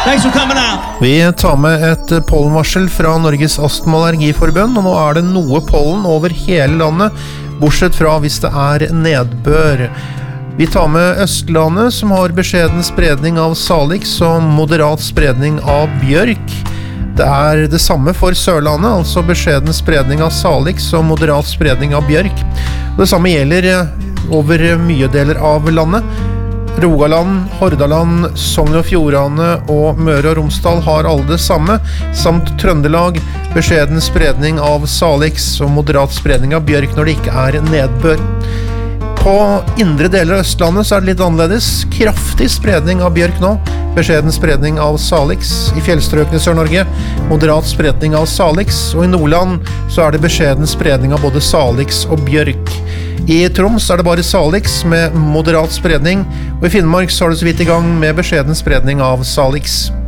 Thanks for coming out. Vi tar med et pollenvarsel fra Norges Astma- og Allergiforbund, og nå det noe pollen over hele landet, bortsett fra hvis det nedbør. Vi tar med Østlandet, som har beskjeden spredning av salix og moderat spredning av bjørk. Det det samme for Sørlandet, altså beskjeden spredning av salix og moderat spredning av bjørk. Det samme gjelder over mye deler av landet. Rogaland, Hordaland, Sogn og Fjordane og Møre og Romsdal har alle det samme, samt Trøndelag, beskjeden spredning av salix og moderat spredning av bjørk når det ikke nedbør. På indre deler av Østlandet så det litt annerledes. Kraftig spredning av bjørk nå, beskjeden spredning av salix. I fjellstrøkene i Sør-Norge, moderat spredning av salix, og i Nordland så det beskjeden spredning av både salix og bjørk. I Troms det bare salix med moderat spredning, og i Finnmark så det så vidt i gang med beskjeden spredning av salix.